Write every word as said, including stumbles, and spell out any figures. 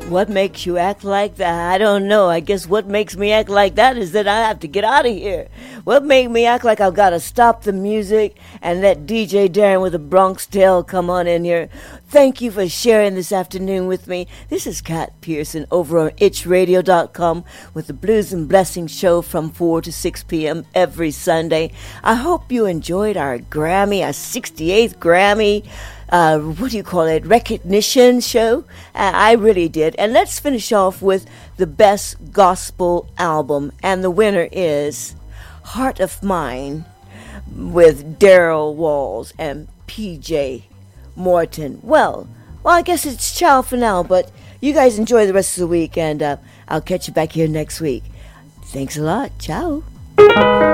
What makes you act like that? I don't know. I guess what makes me act like that is that I have to get out of here. What made me act like I've got to stop the music and let D J Darren with a Bronx Tale come on in here? Thank you for sharing this afternoon with me. This is Kat Pearson over on itch radio dot com with the Blues and Blessings show from four to six p.m. every Sunday. I hope you enjoyed our Grammy, our sixty-eighth Grammy. Uh, what do you call it, recognition show? Uh, I really did. And let's finish off with the best gospel album. And the winner is Heart of Mine with Daryl Walls and P J Morton. Well, well, I guess it's ciao for now, but you guys enjoy the rest of the week, and uh, I'll catch you back here next week. Thanks a lot. Ciao.